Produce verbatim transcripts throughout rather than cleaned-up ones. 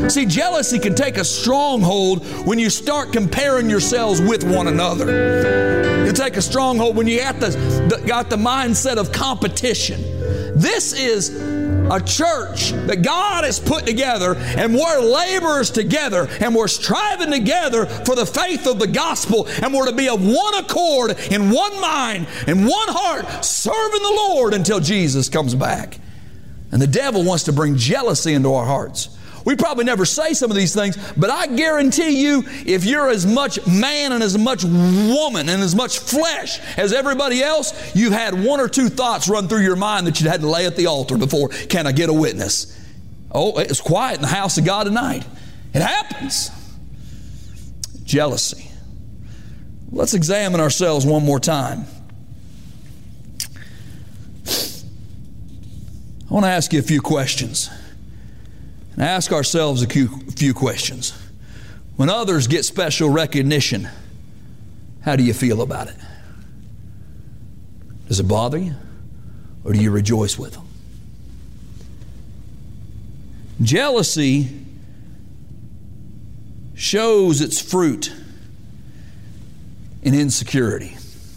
See, jealousy can take a stronghold when you start comparing yourselves with one another. You take a stronghold when you got the, the, got the mindset of competition. This is a church that God has put together, and we're laborers together, and we're striving together for the faith of the gospel, and we're to be of one accord, in one mind, in one heart, serving the Lord until Jesus comes back. And the devil wants to bring jealousy into our hearts. We probably never say some of these things, but I guarantee you, if you're as much man and as much woman and as much flesh as everybody else, you've had one or two thoughts run through your mind that you had to lay at the altar before, can I get a witness? Oh, it's quiet in the house of God tonight. It happens. Jealousy. Let's examine ourselves one more time. I want to ask you a few questions. And ask ourselves a few questions. When others get special recognition, how do you feel about it? Does it bother you? Or do you rejoice with them? Jealousy shows its fruit in insecurity.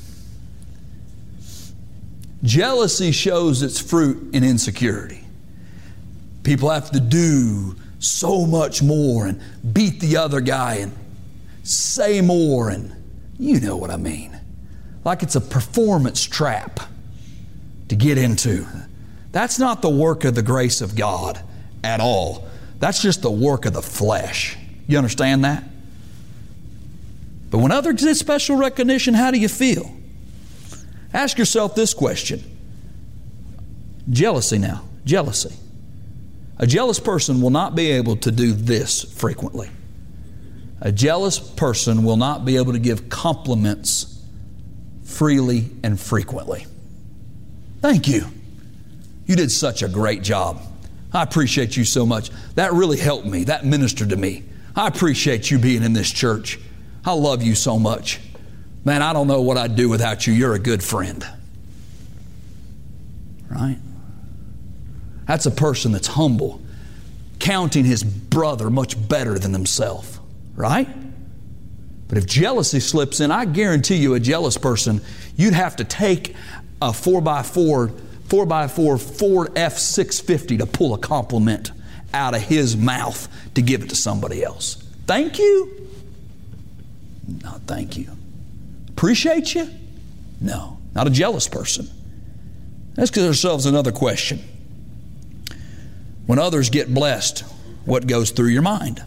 Jealousy shows its fruit in insecurity. People have to do so much more and beat the other guy and say more, and you know what I mean. Like it's a performance trap to get into. That's not the work of the grace of God at all. That's just the work of the flesh. You understand that? But when others get special recognition, how do you feel? Ask yourself this question. Jealousy now. Jealousy. A jealous person will not be able to do this frequently. A jealous person will not be able to give compliments freely and frequently. Thank you. You did such a great job. I appreciate you so much. That really helped me. That ministered to me. I appreciate you being in this church. I love you so much. Man, I don't know what I'd do without you. You're a good friend. Right? That's a person that's humble, counting his brother much better than himself. Right? But if jealousy slips in, I guarantee you a jealous person, you'd have to take a four by four, four by four Ford F six fifty to pull a compliment out of his mouth to give it to somebody else. Thank you? No, thank you. Appreciate you? No, not a jealous person. Let's ask ourselves another question. When others get blessed, what goes through your mind?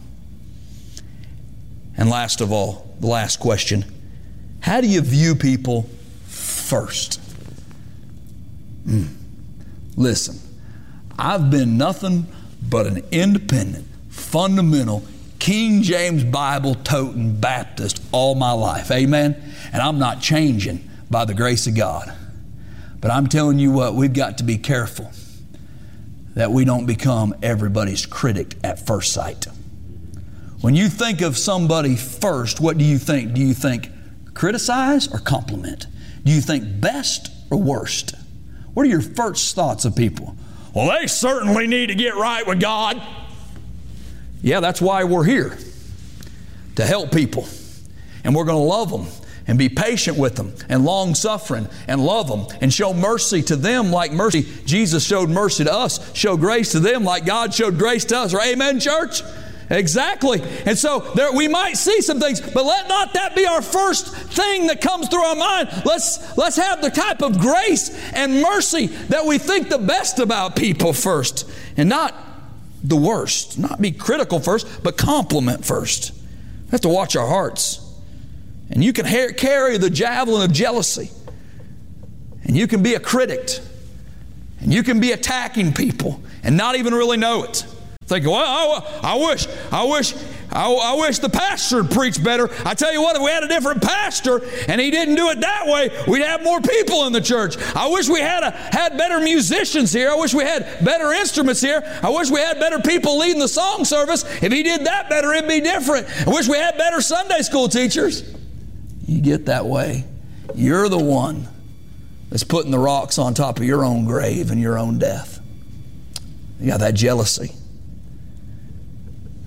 And last of all, the last question, how do you view people first? Mm. Listen, I've been nothing but an independent, fundamental, King James Bible toting Baptist all my life. Amen? And I'm not changing by the grace of God. But I'm telling you what, we've got to be careful that we don't become everybody's critic at first sight. When you think of somebody first, what do you think? Do you think criticize or compliment? Do you think best or worst? What are your first thoughts of people? Well, they certainly need to get right with God. Yeah, that's why we're here, to help people. And we're going to love them and be patient with them and long-suffering and love them and show mercy to them like mercy Jesus showed mercy to us. Show grace to them like God showed grace to us. Amen, church? Exactly. And so there, we might see some things, but let not that be our first thing that comes through our mind. Let's, let's have the type of grace and mercy that we think the best about people first, and not the worst. Not be critical first, but compliment first. We have to watch our hearts. And you can ha- carry the javelin of jealousy. And you can be a critic. And you can be attacking people and not even really know it. Thinking, well, I, I wish, I wish, I, I wish the pastor had preached better. I tell you what, if we had a different pastor and he didn't do it that way, we'd have more people in the church. I wish we had a, had better musicians here. I wish we had better instruments here. I wish we had better people leading the song service. If he did that better, it'd be different. I wish we had better Sunday school teachers. You get that way, you're the one that's putting the rocks on top of your own grave and your own death. You got that jealousy.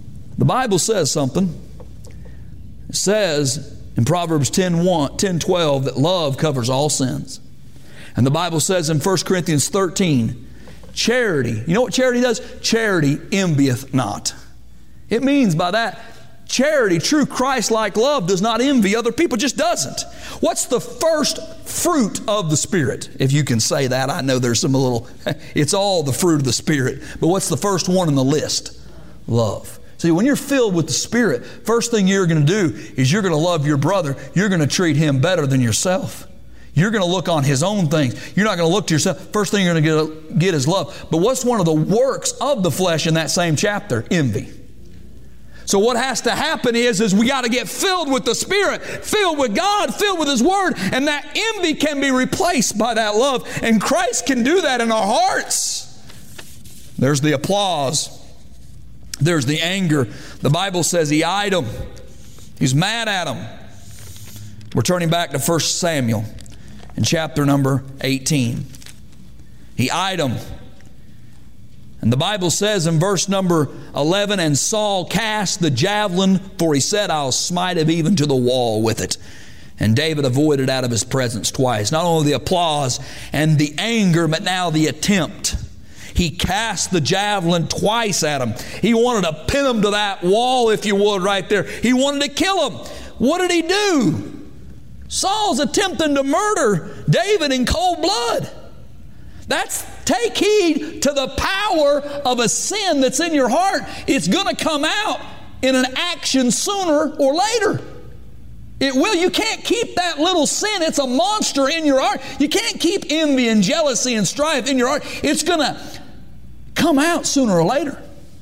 The Bible says something. It says in Proverbs ten twelve that love covers all sins. And the Bible says in First Corinthians thirteen, charity, you know what charity does? Charity envieth not. It means by that, charity, true Christ-like love, does not envy other people, just doesn't. What's the first fruit of the Spirit? If you can say that. I know there's some little, it's all the fruit of the Spirit. But what's the first one in the list? Love. See, when you're filled with the Spirit, first thing you're going to do is you're going to love your brother. You're going to treat him better than yourself. You're going to look on his own things. You're not going to look to yourself. First thing you're going to get, get is love. But what's one of the works of the flesh in that same chapter? Envy. So what has to happen is, is we got to get filled with the Spirit, filled with God, filled with His Word, and that envy can be replaced by that love. And Christ can do that in our hearts. There's the applause. There's the anger. The Bible says He eyed them. He's mad at them. We're turning back to First Samuel in chapter number eighteen. He eyed them. And the Bible says in verse number eleven, and Saul cast the javelin, for he said, I'll smite him even to the wall with it. And David avoided out of his presence twice. Not only the applause and the anger, but now the attempt. He cast the javelin twice at him. He wanted to pin him to that wall, if you would, right there. He wanted to kill him. What did he do? Saul's attempting to murder David in cold blood. That's, take heed to the power of a sin that's in your heart. It's going to come out in an action sooner or later. It will. You can't keep that little sin. It's a monster in your heart. You can't keep envy and jealousy and strife in your heart. It's going to come out sooner or later.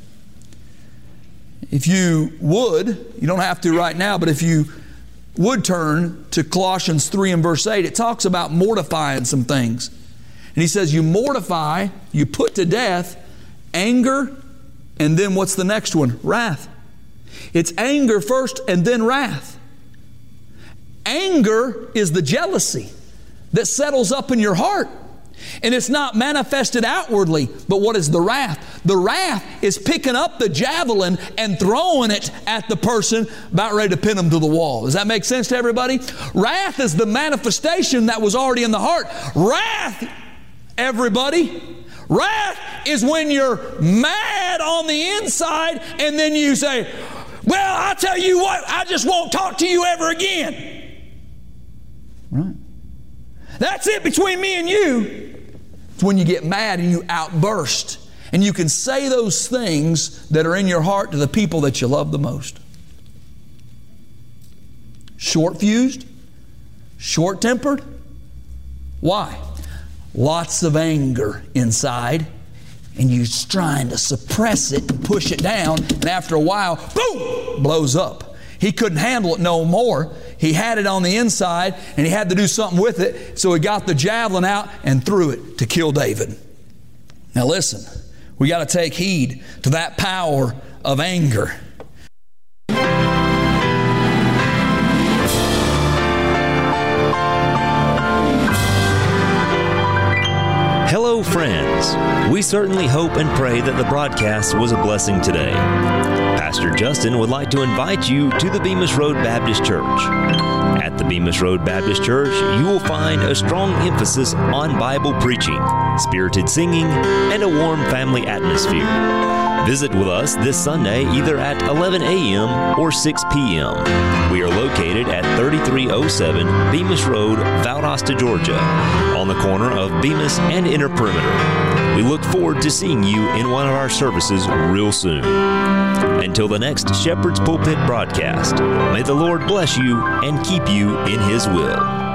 If you would, you don't have to right now, but if you would turn to Colossians three and verse eight, it talks about mortifying some things. And he says, you mortify, you put to death anger, and then what's the next one? Wrath. It's anger first and then wrath. Anger is the jealousy that settles up in your heart. And it's not manifested outwardly, but what is the wrath? The wrath is picking up the javelin and throwing it at the person about ready to pin them to the wall. Does that make sense to everybody? Wrath is the manifestation that was already in the heart. Wrath, everybody, wrath is when you're mad on the inside and then you say, well, I'll tell you what, I just won't talk to you ever again. Right. That's it between me and you. It's when you get mad and you outburst. And you can say those things that are in your heart to the people that you love the most. Short-fused? Short-tempered? Why? Lots of anger inside. And you're trying to suppress it and push it down. And after a while, boom, blows up. He couldn't handle it no more. He had it on the inside and he had to do something with it. So he got the javelin out and threw it to kill David. Now listen, we got to take heed to that power of anger. Hello, friends. We certainly hope and pray that the broadcast was a blessing today. Pastor Justin would like to invite you to the Bemis Road Baptist Church. At the Bemis Road Baptist Church, you will find a strong emphasis on Bible preaching, spirited singing, and a warm family atmosphere. Visit with us this Sunday either at eleven a.m. or six p.m. We are located at thirty-three oh seven Bemis Road, Valdosta, Georgia, on the corner of Bemis and Inner Perimeter. We look forward to seeing you in one of our services real soon. Until the next Shepherd's Pulpit broadcast, may the Lord bless you and keep you in His will.